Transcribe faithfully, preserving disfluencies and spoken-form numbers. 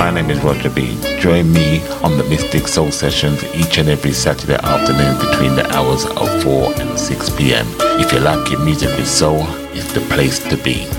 My name is Roger B. Join me on the Mystic Soul Sessions each and every Saturday afternoon between the hours of four and six p.m. If you like your music with soul, it's the place to be.